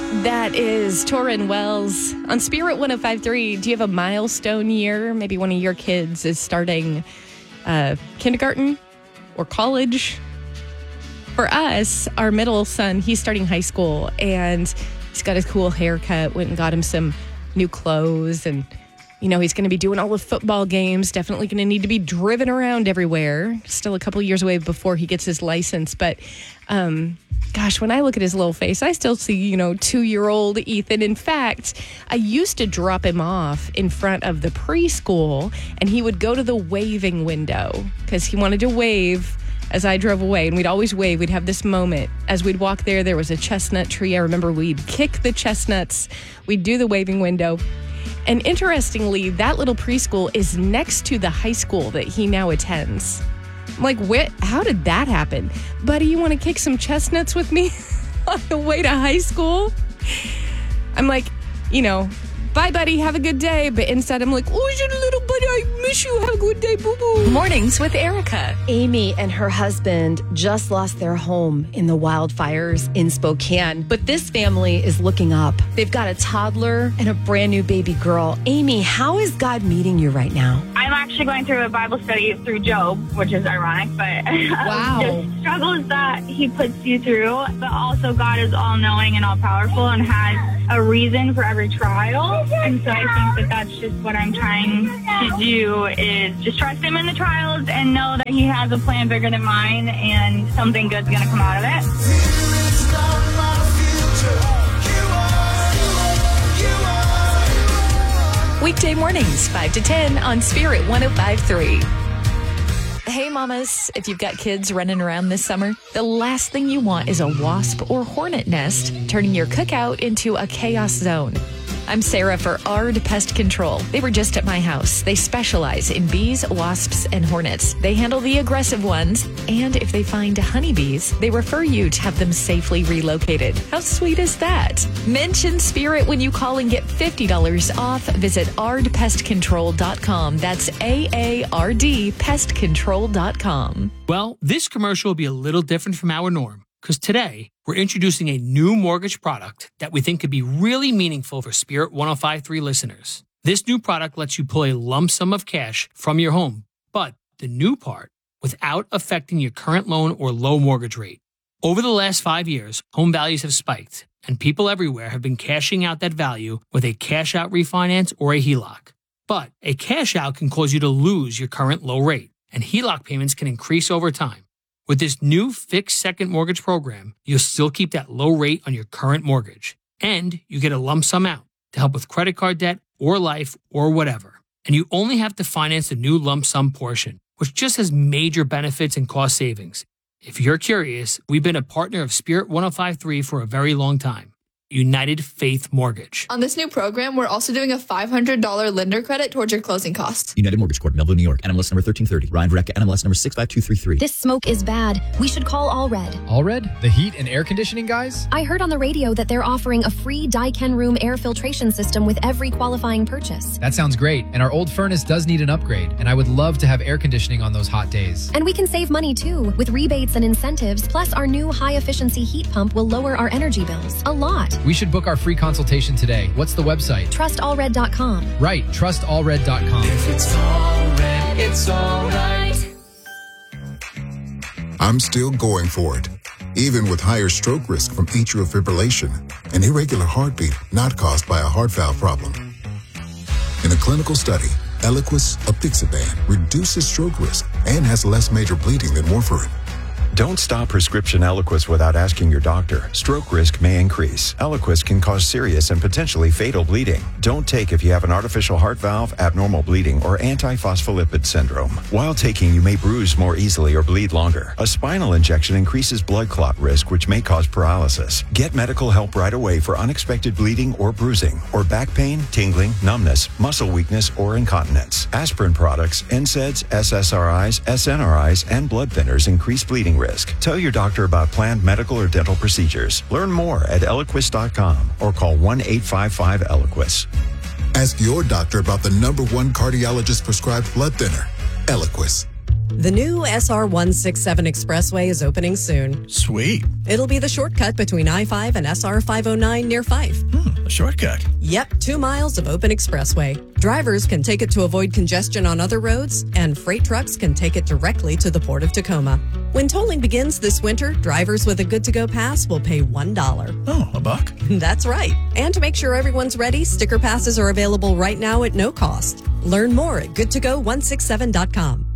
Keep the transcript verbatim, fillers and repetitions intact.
That is Torrin Wells on Spirit one oh five point three. Do you have a milestone year? Maybe one of your kids is starting uh, kindergarten or college. For us, our middle son, he's starting high school, and he's got his cool haircut, went and got him some new clothes, and you know, he's going to be doing all the football games, definitely going to need to be driven around everywhere. Still a couple years away before he gets his license. But, um, gosh, when I look at his little face, I still see, you know, two-year-old Ethan. In fact, I used to drop him off in front of the preschool, and he would go to the waving window because he wanted to wave as I drove away. And we'd always wave. We'd have this moment. As we'd walk there, there was a chestnut tree. I remember we'd kick the chestnuts. We'd do the waving window. And interestingly, that little preschool is next to the high school that he now attends. I'm like, what? How did that happen? Buddy, you want to kick some chestnuts with me on the way to high school? I'm like, you know, bye, buddy. Have a good day. But inside, I'm like, oh, you little buddy, I miss you. Have a good day, boo-boo. Mornings with Erica. Amy and her husband just lost their home in the wildfires in Spokane. But this family is looking up. They've got a toddler and a brand new baby girl. Amy, how is God meeting you right now? I'm actually going through a Bible study through Job, which is ironic, but wow. just struggles that he puts you through. But also God is all-knowing and all-powerful and has a reason for every trial. And so I think that that's just what I'm trying to do is just trust him in the trials and know that he has a plan bigger than mine and something good's going to come out of it. Weekday mornings, five to ten on Spirit one oh five point three. Hey, mamas, if you've got kids running around this summer, the last thing you want is a wasp or hornet nest turning your cookout into a chaos zone. I'm Sarah for Ard Pest Control. They were just at my house. They specialize in bees, wasps, and hornets. They handle the aggressive ones, and if they find honeybees, they refer you to have them safely relocated. How sweet is that? Mention Spirit when you call and get fifty dollars off. Visit ard pest control dot com. That's A A R D pest control dot com. Well, this commercial will be a little different from our norm, because today we're introducing a new mortgage product that we think could be really meaningful for Spirit one oh five point three listeners. This new product lets you pull a lump sum of cash from your home, but the new part, without affecting your current loan or low mortgage rate. Over the last five years, home values have spiked, and people everywhere have been cashing out that value with a cash-out refinance or a H E L O C. But a cash-out can cause you to lose your current low rate, and H E L O C payments can increase over time. With this new fixed second mortgage program, you'll still keep that low rate on your current mortgage. And you get a lump sum out to help with credit card debt or life or whatever. And you only have to finance the new lump sum portion, which just has major benefits and cost savings. If you're curious, we've been a partner of Spirit one oh five point three for a very long time. United Faith Mortgage. On this new program, we're also doing a five hundred dollars lender credit towards your closing costs. United Mortgage Corp, Melville, New York. N M L S number thirteen thirty. Ryan Verrecka, N M L S number six five two three three. This smoke is bad. We should call Allred. Allred? The heat and air conditioning guys? I heard on the radio that they're offering a free Daikin room air filtration system with every qualifying purchase. That sounds great. And our old furnace does need an upgrade. And I would love to have air conditioning on those hot days. And we can save money too, with rebates and incentives. Plus, our new high-efficiency heat pump will lower our energy bills a lot. We should book our free consultation today. What's the website? trust allred dot com. Right, trust allred dot com. If it's Allred, it's all right. I'm still going for it, even with higher stroke risk from atrial fibrillation, an irregular heartbeat not caused by a heart valve problem. In a clinical study, Eliquis apixaban reduces stroke risk and has less major bleeding than warfarin. Don't stop prescription Eliquis without asking your doctor. Stroke risk may increase. Eliquis can cause serious and potentially fatal bleeding. Don't take if you have an artificial heart valve, abnormal bleeding, or antiphospholipid syndrome. While taking, you may bruise more easily or bleed longer. A spinal injection increases blood clot risk, which may cause paralysis. Get medical help right away for unexpected bleeding or bruising, or back pain, tingling, numbness, muscle weakness, or incontinence. Aspirin products, N SAIDs, S S R Is, S N R Is, and blood thinners increase bleeding risk. Tell your doctor about planned medical or dental procedures. Learn more at eliquis dot com or call one eight five five Eliquis. Ask your doctor about the number one cardiologist prescribed blood thinner, Eliquis. The new S R one sixty-seven Expressway is opening soon. Sweet. It'll be the shortcut between I five and S R five oh nine near Fife. Hmm, a shortcut? Yep, two miles of open expressway. Drivers can take it to avoid congestion on other roads, and freight trucks can take it directly to the Port of Tacoma. When tolling begins this winter, drivers with a good-to-go pass will pay one dollar. Oh, a buck? That's right. And to make sure everyone's ready, sticker passes are available right now at no cost. Learn more at good to go one sixty-seven dot com.